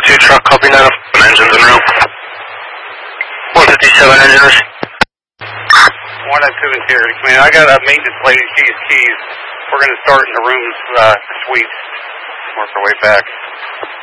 152 truck, copy 9 engines en route. 157 engineers. 102 interior. Man, I got a maintenance lady, she has keys. We're going to start in the rooms, suites, work our way back.